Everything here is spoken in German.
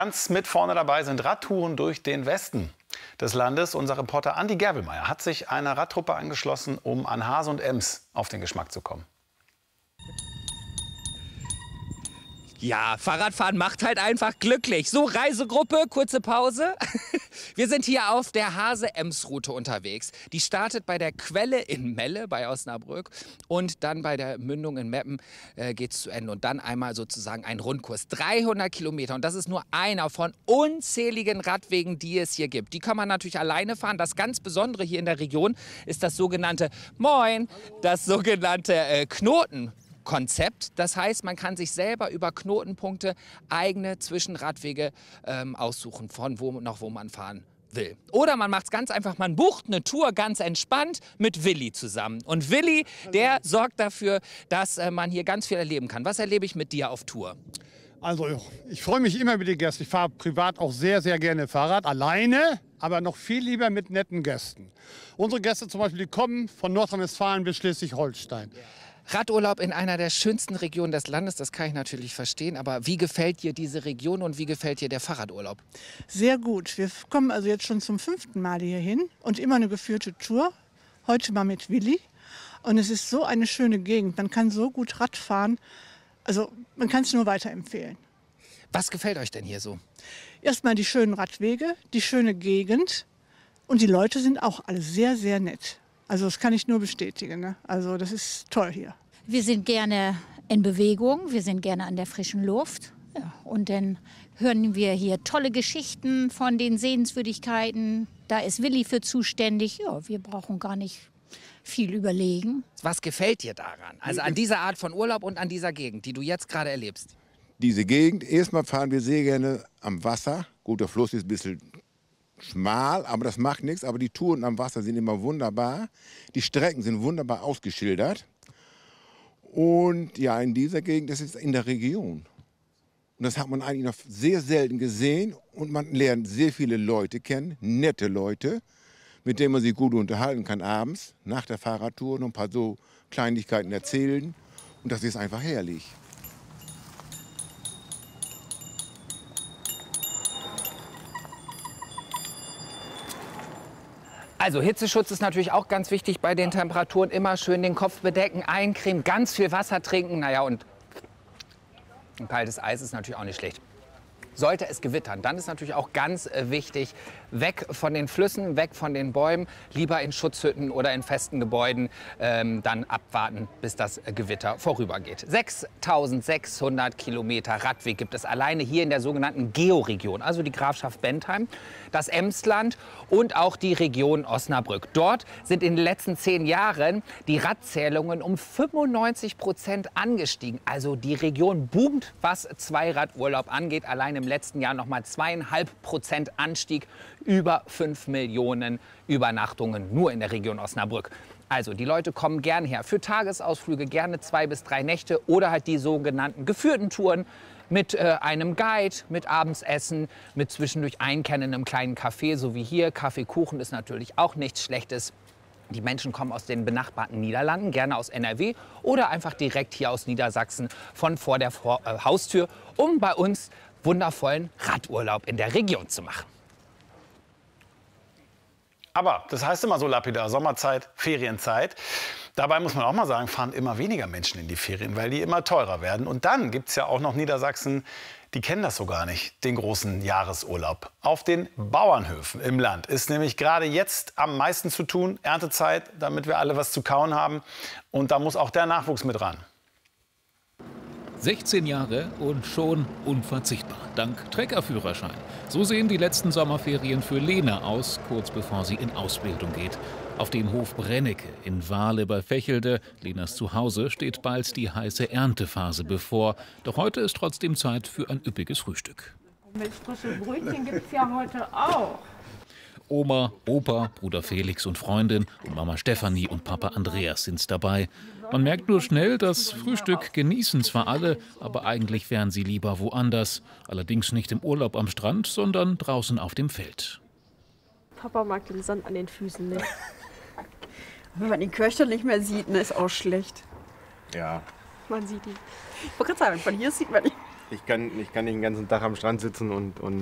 Ganz mit vorne dabei sind Radtouren durch den Westen des Landes. Unser Reporter Andi Gerwelmeier hat sich einer Radtruppe angeschlossen, um an Hase und Ems auf den Geschmack zu kommen. Ja, Fahrradfahren macht halt einfach glücklich. So, Reisegruppe, kurze Pause. Wir sind hier auf der Hase-Ems-Route unterwegs. Die startet bei der Quelle in Melle bei Osnabrück und dann bei der Mündung in Meppen geht es zu Ende. Und dann einmal sozusagen ein Rundkurs. 300 Kilometer und das ist nur einer von unzähligen Radwegen, die es hier gibt. Die kann man natürlich alleine fahren. Das ganz Besondere hier in der Region ist das sogenannte das sogenannte Knotenkonzept. Das heißt, man kann sich selber über Knotenpunkte eigene Zwischenradwege aussuchen, von wo nach wo man fahren will. Oder man macht es ganz einfach, man bucht eine Tour ganz entspannt mit Willi zusammen. Und Willi, der sorgt dafür, dass man hier ganz viel erleben kann. Was erlebe ich mit dir auf Tour? Also ich freue mich immer über die Gäste. Ich fahre privat auch sehr, sehr gerne Fahrrad, alleine, aber noch viel lieber mit netten Gästen. Unsere Gäste zum Beispiel, die kommen von Nordrhein-Westfalen bis Schleswig-Holstein. Radurlaub in einer der schönsten Regionen des Landes, das kann ich natürlich verstehen. Aber wie gefällt dir diese Region und wie gefällt dir der Fahrradurlaub? Sehr gut. Wir kommen also jetzt schon zum 5. Mal hierhin und immer eine geführte Tour. Heute mal mit Willi. Und es ist so eine schöne Gegend. Man kann so gut Rad fahren. Also man kann es nur weiterempfehlen. Was gefällt euch denn hier so? Erstmal die schönen Radwege, die schöne Gegend. Und die Leute sind auch alle sehr, sehr nett. Also das kann ich nur bestätigen. Ne? Also das ist toll hier. Wir sind gerne in Bewegung, wir sind gerne an der frischen Luft. Ja, und dann hören wir hier tolle Geschichten von den Sehenswürdigkeiten. Da ist Willi für zuständig. Ja, wir brauchen gar nicht viel überlegen. Was gefällt dir daran? Also an dieser Art von Urlaub und an dieser Gegend, die du jetzt gerade erlebst? Diese Gegend, erstmal fahren wir sehr gerne am Wasser. Gut, der Fluss ist ein bisschen schmal, aber das macht nichts. Aber die Touren am Wasser sind immer wunderbar. Die Strecken sind wunderbar ausgeschildert. Und ja, in dieser Gegend, das ist in der Region. Und das hat man eigentlich noch sehr selten gesehen. Und man lernt sehr viele Leute kennen, nette Leute, mit denen man sich gut unterhalten kann abends, nach der Fahrradtour, noch ein paar so Kleinigkeiten erzählen. Und das ist einfach herrlich. Also Hitzeschutz ist natürlich auch ganz wichtig bei den Temperaturen. Immer schön den Kopf bedecken, eincremen, ganz viel Wasser trinken. Naja, und ein kaltes Eis ist natürlich auch nicht schlecht. Sollte es gewittern, dann ist natürlich auch ganz wichtig, weg von den Flüssen, weg von den Bäumen, lieber in Schutzhütten oder in festen Gebäuden, dann abwarten, bis das Gewitter vorübergeht. 6.600 Kilometer Radweg gibt es alleine hier in der sogenannten Georegion, also die Grafschaft Bentheim, das Emsland und auch die Region Osnabrück. Dort sind in den letzten 10 Jahren die Radzählungen um 95% angestiegen. Also die Region boomt, was Zweiradurlaub angeht. Allein im letzten Jahr noch mal 2,5% Anstieg, über 5 Millionen Übernachtungen nur in der Region Osnabrück. Also die Leute kommen gern her für Tagesausflüge, gerne 2 bis 3 Nächte oder halt die sogenannten geführten Touren mit einem Guide, mit Abendsessen, mit zwischendurch Einkehren in einem kleinen Café, so wie hier. Kaffee, Kuchen ist natürlich auch nichts Schlechtes. Die Menschen kommen aus den benachbarten Niederlanden, gerne aus NRW oder einfach direkt hier aus Niedersachsen von vor der Haustür, um bei uns wundervollen Radurlaub in der Region zu machen. Aber das heißt immer so lapidar, Sommerzeit, Ferienzeit. Dabei muss man auch mal sagen, fahren immer weniger Menschen in die Ferien, weil die immer teurer werden. Und dann gibt es ja auch noch Niedersachsen, die kennen das so gar nicht, den großen Jahresurlaub. Auf den Bauernhöfen im Land ist nämlich gerade jetzt am meisten zu tun, Erntezeit, damit wir alle was zu kauen haben. Und da muss auch der Nachwuchs mit ran. 16 Jahre und schon unverzichtbar, dank Treckerführerschein. So sehen die letzten Sommerferien für Lena aus, kurz bevor sie in Ausbildung geht. Auf dem Hof Brennecke in Wahle bei Fächelde, Lenas Zuhause, steht bald die heiße Erntephase bevor. Doch heute ist trotzdem Zeit für ein üppiges Frühstück. Mit frischen Brötchen gibt es ja heute auch. Oma, Opa, Bruder Felix und Freundin und Mama Stefanie und Papa Andreas sind dabei. Man merkt nur schnell, das Frühstück genießen zwar alle, aber eigentlich wären sie lieber woanders. Allerdings nicht im Urlaub am Strand, sondern draußen auf dem Feld. Papa mag den Sand an den Füßen nicht. Wenn man den Köcher nicht mehr sieht, ist auch schlecht. Ja. Man sieht ihn. Ich wollte gerade sagen, von hier sieht man ihn. Ich kann nicht den ganzen Tag am Strand sitzen und